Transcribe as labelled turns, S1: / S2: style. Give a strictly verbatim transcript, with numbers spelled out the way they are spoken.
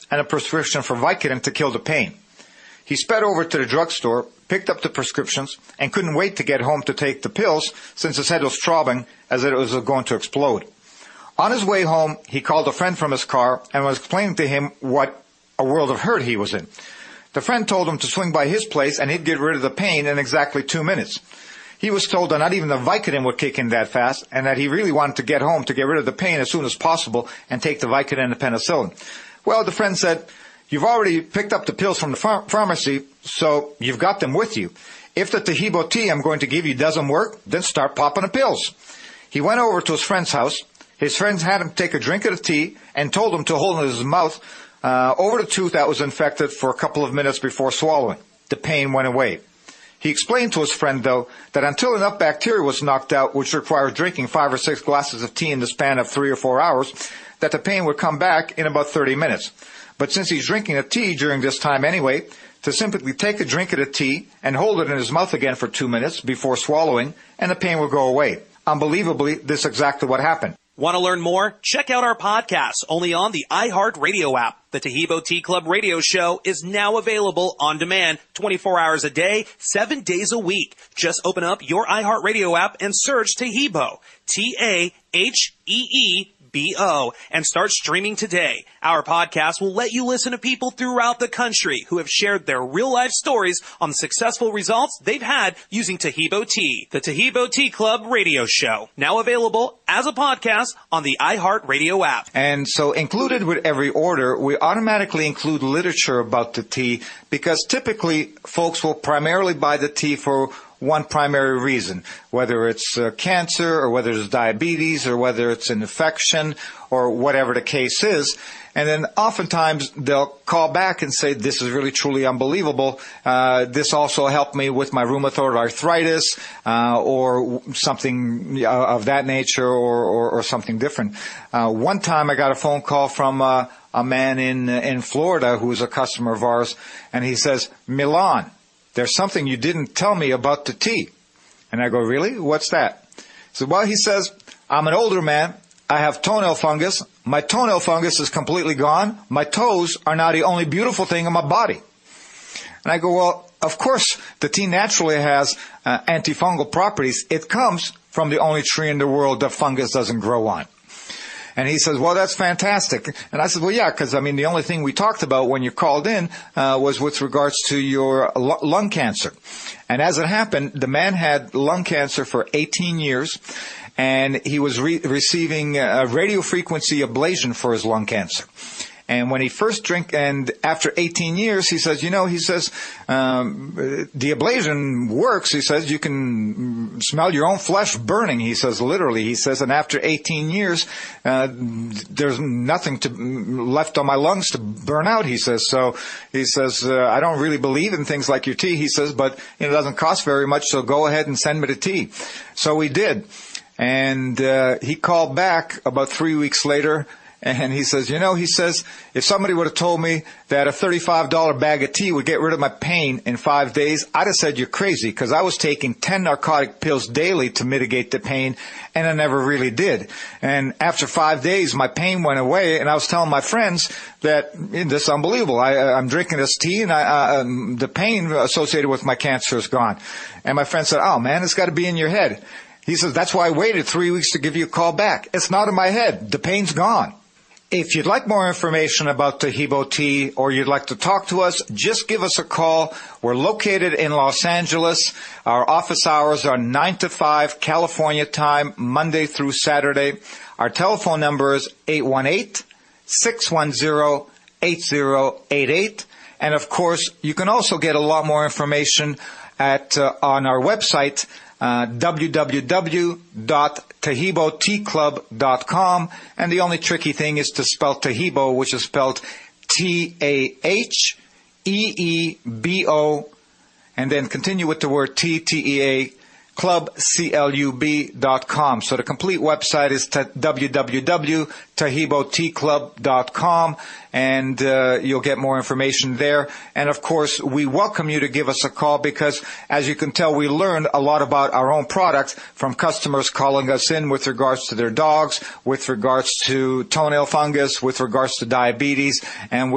S1: and a prescription for Vicodin to kill the pain. He sped over to the drugstore, picked up the prescriptions, and couldn't wait to get home to take the pills since his head was throbbing as if it was going to explode. On his way home, he called a friend from his car and was explaining to him what a world of hurt he was in. The friend told him to swing by his place and he'd get rid of the pain in exactly two minutes. He was told that not even the Vicodin would kick in that fast and that he really wanted to get home to get rid of the pain as soon as possible and take the Vicodin and the penicillin. Well, the friend said, "You've already picked up the pills from the ph- pharmacy, so you've got them with you. If the Taheebo tea I'm going to give you doesn't work, then start popping the pills." He went over to his friend's house. His friends had him take a drink of the tea and told him to hold it in his mouth uh, over the tooth that was infected for a couple of minutes before swallowing. The pain went away. He explained to his friend, though, that until enough bacteria was knocked out, which requires drinking five or six glasses of tea in the span of three or four hours, that the pain would come back in about thirty minutes. But since he's drinking a tea during this time anyway, to simply take a drink of the tea and hold it in his mouth again for two minutes before swallowing, and the pain will go away. Unbelievably, this is exactly what happened.
S2: Want to learn more? Check out our podcast only on the iHeartRadio app. The Taheebo Tea Club radio show is now available on demand twenty-four hours a day, seven days a week. Just open up your iHeartRadio app and search Taheebo, T A H E E B O, and start streaming today. Our podcast will let you listen to people throughout the country who have shared their real-life stories on the successful results they've had using Taheebo Tea. The Taheebo Tea Club radio show, now available as a podcast on the iHeartRadio app.
S1: And so included with every order, we automatically include literature about the tea because typically folks will primarily buy the tea for one primary reason, whether it's uh, cancer or whether it's diabetes or whether it's an infection or whatever the case is. And then oftentimes they'll call back and say, "This is really truly unbelievable. Uh, this also helped me with my rheumatoid arthritis," uh, or something of that nature, or, or, or something different. Uh, one time I got a phone call from uh, a man in in Florida who was a customer of ours, and he says, "Milan, there's something you didn't tell me about the tea." And I go, "Really? What's that?" So, well, he says, "I'm an older man. I have toenail fungus. My toenail fungus is completely gone. My toes are now the only beautiful thing in my body." And I go, "Well, of course, the tea naturally has uh, antifungal properties. It comes from the only tree in the world that fungus doesn't grow on." And he says, "Well, that's fantastic." And I said, "Well, yeah, because, I mean, the only thing we talked about when you called in uh, was with regards to your l- lung cancer." And as it happened, the man had lung cancer for eighteen years, and he was re- receiving a radiofrequency ablation for his lung cancer. And when he first drank, and after eighteen years, he says, you know, he says, um, the ablation works. He says, you can smell your own flesh burning. He says, literally, he says, and after eighteen years, uh, there's nothing to, left on my lungs to burn out. He says, so he says, uh, I don't really believe in things like your tea. He says, but you know, it doesn't cost very much. So go ahead and send me the tea. So we did. And, uh, he called back about three weeks later. And he says, you know, he says, if somebody would have told me that a thirty-five dollars bag of tea would get rid of my pain in five days, I'd have said you're crazy, because I was taking ten narcotic pills daily to mitigate the pain, and I never really did. And after five days, my pain went away, and I was telling my friends that this is unbelievable. I, I'm drinking this tea, and I, uh, um, the pain associated with my cancer is gone. And my friend said, oh, man, it's got to be in your head. He says, that's why I waited three weeks to give you a call back. It's not in my head. The pain's gone. If you'd like more information about Taheebo Tea, or you'd like to talk to us, just give us a call. We're located in Los Angeles. Our office hours are nine to five California time, Monday through Saturday. Our telephone number is eight one eight, six one zero, eight zero eight eight. And of course, you can also get a lot more information at uh, on our website, Uh, w w w dot taheebo tea club dot com, and the only tricky thing is to spell Taheebo, which is spelled T A H E E B O, and then continue with the word T, T E A, club, C L U B dot com. So the complete website is t- w w w dot taheebo tea club dot com, and uh, you'll get more information there. And of course, we welcome you to give us a call, because as you can tell, we learned a lot about our own product from customers calling us in with regards to their dogs, with regards to toenail fungus, with regards to diabetes, and